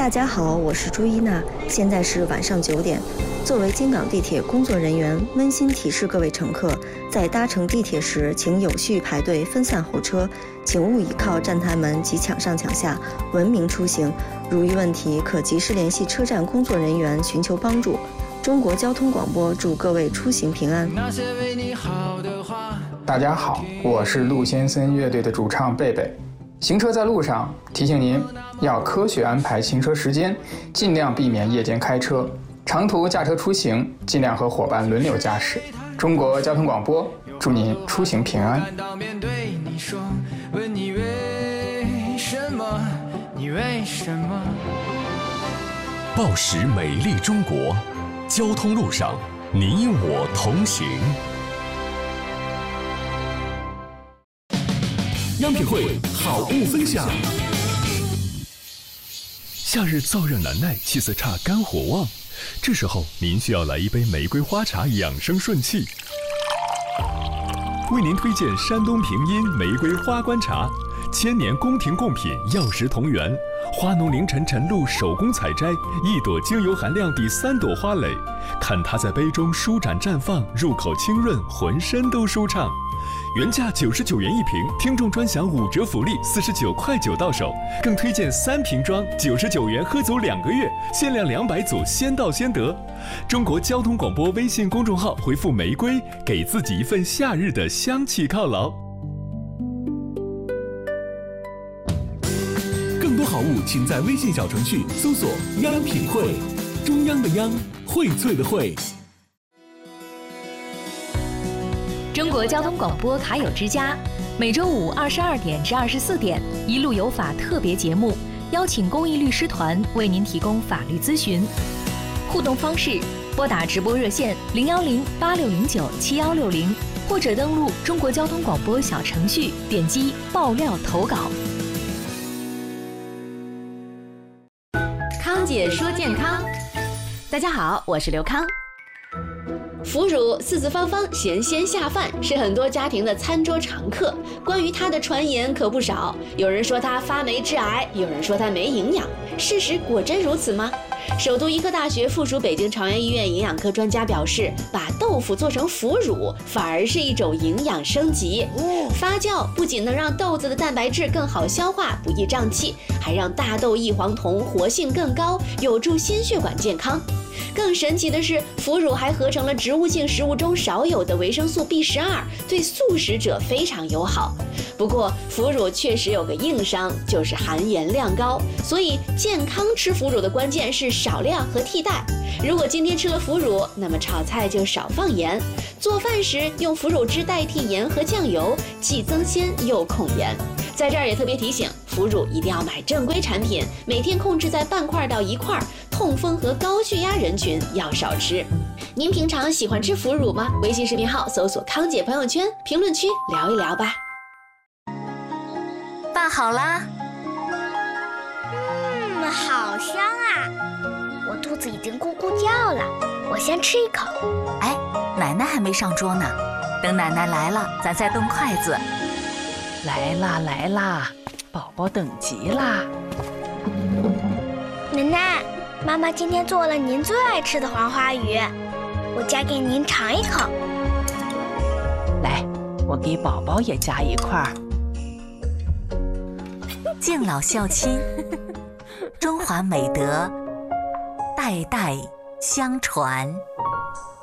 大家好，我是朱一娜，现在是晚上9点。作为京港地铁工作人员，温馨提示各位乘客，在搭乘地铁时，请有序排队，分散候车，请勿倚靠站台门及抢上抢下，文明出行。如遇问题，可及时联系车站工作人员寻求帮助。中国交通广播祝各位出行平安。 大家好，我是陆先生乐队的主唱贝贝。行车在路上，提醒您要科学安排行车时间，尽量避免夜间开车。长途驾车出行，尽量和伙伴轮流驾驶。中国交通广播祝您出行平安。问你为什么？你为什么？ 报时美丽中国，交通路上你我同行。央品汇好物分享。夏日燥热难耐，气色差，肝火旺，这时候您需要来一杯玫瑰花茶，养生顺气。为您推荐山东平阴玫瑰花冠茶，1000年宫廷贡品，药食同源，花农凌晨晨露手工采摘，一朵精油含量比3朵花蕾，看它在杯中舒展绽放，入口清润，浑身都舒畅。原价99元一瓶，听众专享5折福利，49块9到手，更推荐3瓶装，99元喝足2个月，限量200组，先到先得。中国交通广播微信公众号回复玫瑰，给自己一份夏日的香气犒劳。 更多好物，请在微信小程序搜索“央品汇”，中央的央，荟萃的荟。 中国交通广播卡友之家，每周5 22点至24点，一路有法特别节目，邀请公益律师团为您提供法律咨询。互动方式：拨打直播热线010-8609-7160，或者登录中国交通广播小程序，点击爆料投稿。 康姐说健康，大家好，我是刘康。腐乳四四方方，咸鲜下饭，是很多家庭的餐桌常客。关于它的传言可不少，有人说它发霉致癌，有人说它没营养。事实果真如此吗？首都医科大学附属北京朝阳医院营养科专家表示，把豆腐做成腐乳反而是一种营养升级。发酵不仅能让豆子的蛋白质更好消化，不易胀气，还让大豆异黄酮活性更高，有助心血管健康。更神奇的是，腐乳还合成了植物性食物中少有的维生素 B12，对素食者非常友好。不过，腐乳确实有个硬伤，就是含盐量高。所以，健康吃腐乳的关键是少量和替代。如果今天吃了腐乳，那么炒菜就少放盐。做饭时用腐乳汁代替盐和酱油，既增鲜又控盐。在这儿也特别提醒，腐乳一定要买正规产品，每天控制在半块到1块。痛风和高血压人群要少吃。您平常喜欢吃腐乳吗？微信视频号搜索康姐朋友圈，评论区聊一聊吧。 饭好啦。 好香啊！我肚子已经咕咕叫了，我先吃一口。 哎，奶奶还没上桌呢，等奶奶来了，咱再动筷子。 来啦来啦，宝宝等急啦。 奶奶，妈妈今天做了您最爱吃的黄花鱼，我夹给您尝一口。 来，我给宝宝也夹一块。 敬老孝亲，中华美德代代相传。